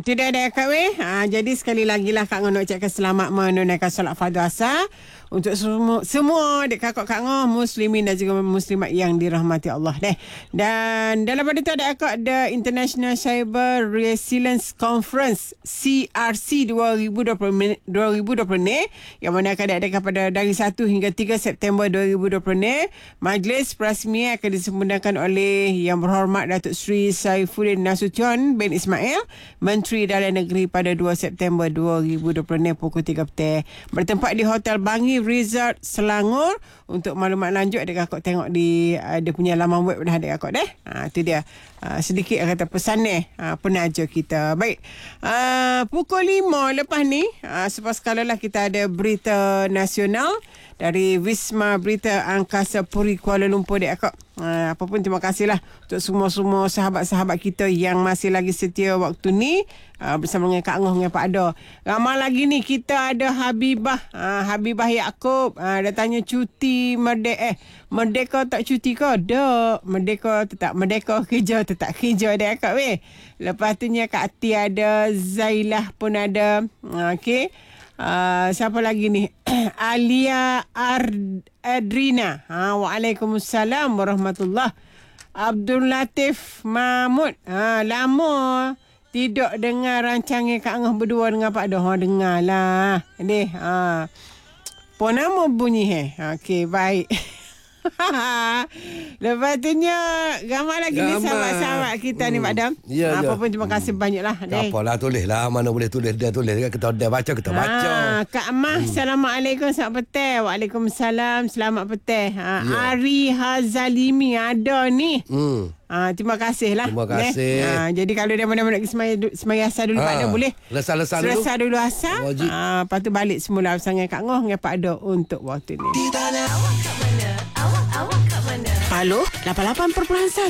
Tidak ada Kak Weh. Jadi sekali lagi lah Kak Ngah nak ucapkan selamat menunaikan solat fardu asar untuk semua dek Kak Ngah muslimin dan juga muslimat yang dirahmati Allah deh. Dan dalam pada tu ada The International Cyber Resilience Conference CRC 2020 ni yang mana akan diadakan pada dari 1 hingga 3 September 2020 ni. Majlis perasmian akan disempurnakan oleh Yang Berhormat Datuk Seri Saifuddin Nasution bin Ismail, Menteri Dalam Negeri pada 2 September 2020 ni pukul 3 petang. Bertempat di Hotel Bangi Resort Selangor. Untuk maklumat lanjut ada kakak tengok di dia punya laman web dah ada kakak deh. Itu dia sedikit kata pesan ni penaja kita. Baik. Pukul 5 lepas ni selepas kalalah kita ada berita nasional dari Wisma Berita Angkasa Puri Kuala Lumpur dek akak. Apa pun terima kasihlah untuk semua sahabat-sahabat kita yang masih lagi setia waktu ni bersama dengan Kak Ngah dengan Pak Ada. Ramai lagi ni kita ada Habibah Yaakob. Dia tanya cuti merdeka tak cuti ke? Tak. Merdeka tetap merdeka, kerja tetap kerja dek akak weh. Lepas tu nya Kak Ati ada, Zailah pun ada. Okey. Siapa lagi ni? Alia Adrina. Waalaikumsalam warahmatullahi. Abdul Latif Mahmud. Lama tidak dengar rancangan Kak Ngah berdua dengan Pak Dah. Dengarlah. Ni. Apa nama bunyi Okey, baik. Lepas tu nya ramai lagi ni sahabat-sahabat kita ni Pak Dam. Apa pun terima kasih banyaklah. Tak apalah, tulislah. Mana boleh tulis, dia tulis. Kita baca, kita baca. Kak Amah, Assalamualaikum, selamat petang. Waalaikumsalam, selamat petang. Ari Hazalimi ada ni. Terima kasih lah. Terima kasih. Jadi kalau dia mana-mana nak semaya asal dulu Pak Ada boleh. Selesai dulu asal. Lepas tu balik semula bersama Kak Ngah dengan Pak Ada untuk waktu ni. Awak kat mana? Awak kat mana? Halo, 88.1